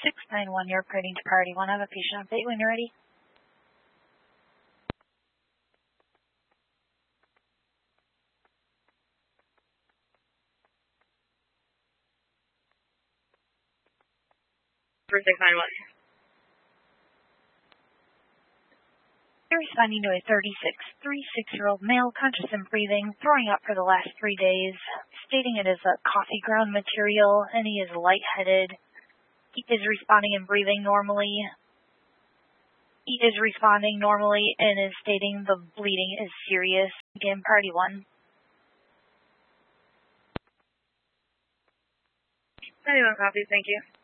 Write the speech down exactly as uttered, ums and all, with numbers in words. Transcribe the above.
six nine one, you're upgrading to priority one. Have a patient update when you're ready. For six nine one. You're responding to a thirty-six, thirty-six-year-old male, conscious and breathing, throwing up for the last three days, stating it is a coffee ground material, and he is lightheaded. He is responding and breathing normally. He is responding normally and is stating the bleeding is serious. Again, priority one. ninety-one copies, thank you.